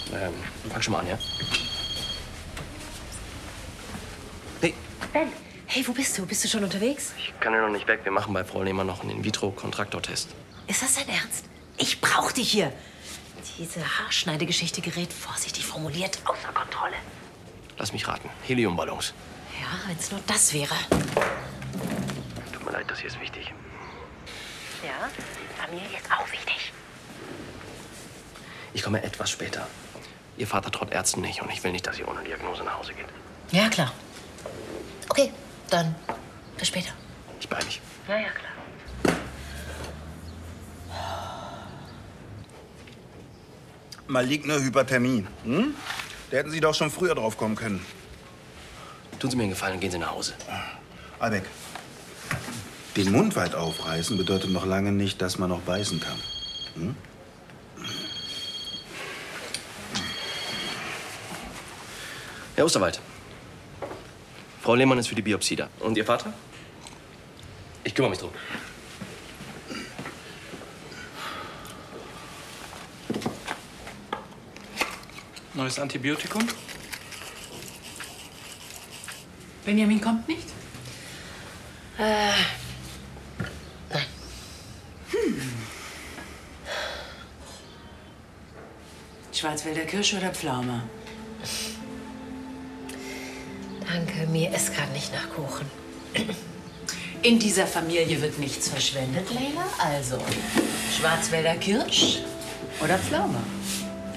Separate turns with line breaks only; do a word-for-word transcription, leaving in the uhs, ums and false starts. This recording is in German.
Ähm, fang schon mal an, ja? Hey.
Ben, hey, wo bist du? Bist du schon unterwegs?
Ich kann ja noch nicht weg. Wir machen bei Frau Lehmann noch einen In-vitro-Kontraktortest.
Ist das dein Ernst? Ich brauch dich hier. Diese Haarschneidegeschichte gerät, vorsichtig formuliert, außer Kontrolle.
Lass mich raten. Heliumballons.
Ja, wenn's nur das wäre.
Tut mir leid, das hier ist wichtig.
Ja, Familie ist auch wichtig.
Ich komme etwas später. Ihr Vater traut Ärzten nicht und ich will nicht, dass ihr ohne Diagnose nach Hause geht.
Ja, klar. Okay, dann bis später.
Ich beeil mich.
Ja, ja, klar.
Maligne Hyperthermie. Hm? Da hätten Sie doch schon früher drauf kommen können.
Tun Sie mir einen Gefallen und gehen Sie nach Hause.
Albeck, den Mund weit aufreißen bedeutet noch lange nicht, dass man noch beißen kann. Hm?
Herr Osterwald. Frau Lehmann ist für die Biopsie da. Und Ihr Vater? Ich kümmere mich drum.
Neues Antibiotikum? Benjamin kommt nicht?
Äh, nein.
Hm. Schwarzwälder Kirsche oder Pflaume?
Danke, mir ist gerade nicht nach Kuchen.
In dieser Familie wird nichts verschwendet, Leila. Also, Schwarzwälder Kirsch oder Pflaume?